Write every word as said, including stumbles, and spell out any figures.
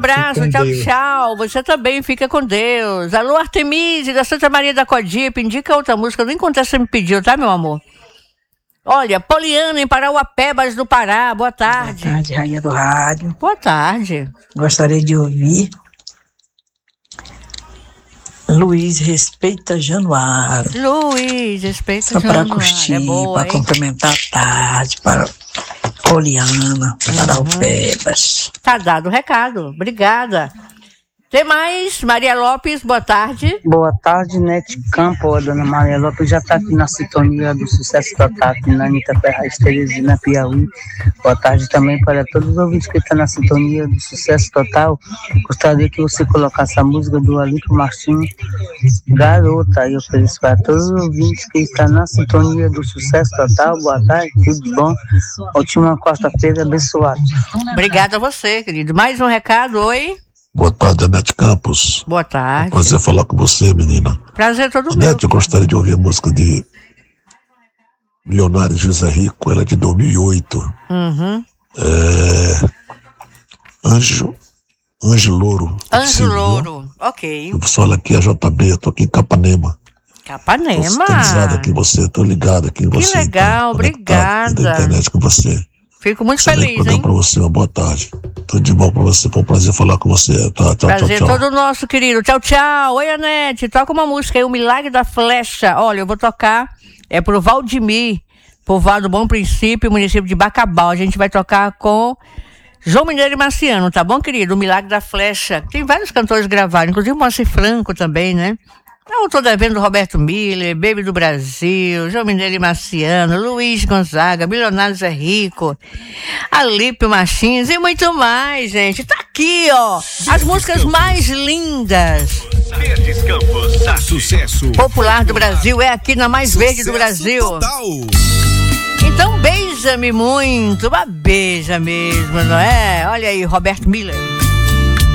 abraço, tchau, Deus. Tchau. Você também, fica com Deus. Alô, Artemise, da Santa Maria da Codipe, indica outra música. Eu nem contei, você me pediu, tá, meu amor? Olha, Poliana, em Parauapebas do Pará, boa tarde. Boa tarde, rainha do rádio. Boa tarde. Gostaria de ouvir Luiz, Respeita Januário. Luiz, Respeita Só Januário. Só para curtir, é para complementar a tarde, para Poliana, Parauapebas. Uhum. Tá dado o recado, obrigada. Tem mais? Maria Lopes, boa tarde. Boa tarde, Nete Campo. A dona Maria Lopes já está aqui na sintonia do Sucesso Total, aqui na Anitta Ferraz, Teresina, Piauí. Boa tarde também para todos os ouvintes que estão na sintonia do Sucesso Total. Gostaria que você colocasse a música do Alico Martins, Garota. E eu ofereço para todos os ouvintes que estão na sintonia do Sucesso Total. Boa tarde, tudo bom? Última quarta-feira abençoada. Obrigada a você, querido. Mais um recado, oi? Boa tarde, Anete Campos. Boa tarde. Prazer falar com você, menina. Prazer todo mundo. Anete, eu gostaria de ouvir a música de Milionário José Rico, ela é de dois mil e oito. Uhum. É... Anjo, Anjo Louro. Anjo Louro, ok. Eu falo aqui a J B, eu tô aqui em Capanema. Capanema? Tô sintonizado aqui em você, tô ligado aqui em que você. Que legal, tô obrigada. Na internet com você. Fico muito Excelente feliz, hein? Pra você, uma boa tarde. Tudo de bom pra você, foi um prazer falar com você. Tá, tchau, prazer tchau, tchau. todo nosso, querido. Tchau, tchau. Oi, Anete, toca uma música aí, O Milagre da Flecha. Olha, eu vou tocar, é pro Valdemir, povoado Bom Princípio, município de Bacabal. A gente vai tocar com João Mineiro e Marciano, tá bom, querido? O Milagre da Flecha. Tem vários cantores gravados, inclusive o Moacir Franco também, né? Eu tô devendo Roberto Miller, Baby do Brasil, João Mineiro e Marciano, Luiz Gonzaga, Milionário Zé Rico, Alípio Martins e muito mais, gente. Tá aqui, ó, as músicas mais lindas. Verdes Campos, da Sucesso Popular do Brasil, é aqui na Mais Verde do Brasil. Total. Então beija-me muito, mas beija mesmo, não é? Olha aí, Roberto Miller.